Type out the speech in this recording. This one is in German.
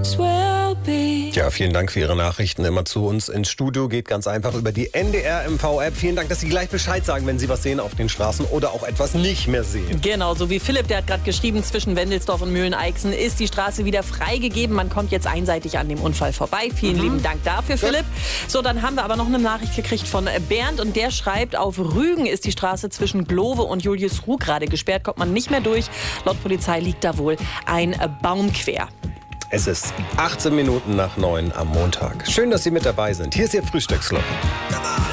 Ja, vielen Dank für Ihre Nachrichten immer zu uns ins Studio. Geht ganz einfach über die NDR MV-App. Vielen Dank, dass Sie gleich Bescheid sagen, wenn Sie was sehen auf den Straßen oder auch etwas nicht mehr sehen. Genau, so wie Philipp, der hat gerade geschrieben, zwischen Wendelsdorf und Mühlen-Eichsen ist die Straße wieder freigegeben. Man kommt jetzt einseitig an dem Unfall vorbei. Vielen lieben Dank dafür, Philipp. So, dann haben wir aber noch eine Nachricht gekriegt von Bernd und der schreibt, auf Rügen ist die Straße zwischen Glowe und Juliusruh gerade gesperrt, kommt man nicht mehr durch. Laut Polizei liegt da wohl ein Baum quer. Es ist 18 Minuten nach 9 am Montag. Schön, dass Sie mit dabei sind. Hier ist Ihr Frühstücksloch.